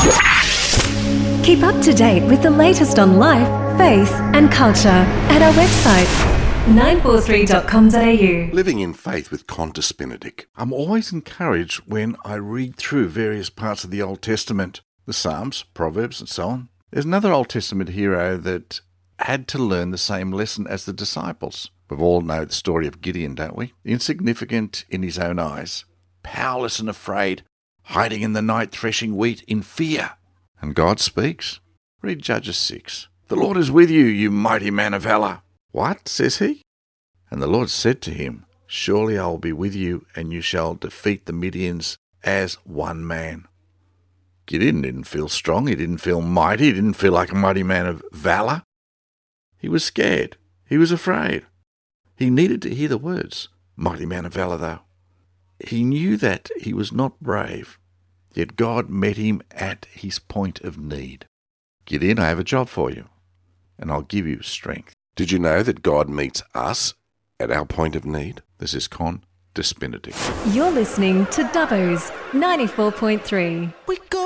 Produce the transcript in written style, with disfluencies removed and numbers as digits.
Keep up to date with the latest on life, faith and culture at our website 943.com.au. Living in Faith with Qantas Benedict. I'm always encouraged when I read through various parts of the Old Testament, the Psalms, Proverbs and so on. There's another Old Testament hero that had to learn the same lesson as the disciples. We all know the story of Gideon, don't we? Insignificant in his own eyes, powerless and afraid, hiding in the night threshing wheat in fear. And God speaks. Read Judges 6. The Lord is with you, you mighty man of valor. What, says he? And the Lord said to him, surely I will be with you, and you shall defeat the Midians as one man. Gideon didn't feel strong, he didn't feel mighty, he didn't feel like a mighty man of valor. He was scared, he was afraid. He needed to hear the words, mighty man of valor though. He knew that he was not brave, yet God met him at his point of need. Gideon, I have a job for you, and I'll give you strength. Did you know that God meets us at our point of need? This is Qantas Benedict. You're listening to Dubbo's 94.3.